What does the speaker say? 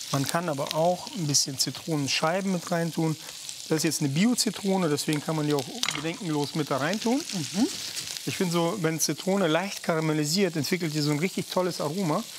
Man kann aber auch ein bisschen Zitronenscheiben mit reintun. Das ist jetzt eine Bio-Zitrone, deswegen kann man die auch bedenkenlos mit da reintun. Ich finde so, wenn Zitrone leicht karamellisiert, entwickelt die so ein richtig tolles Aroma.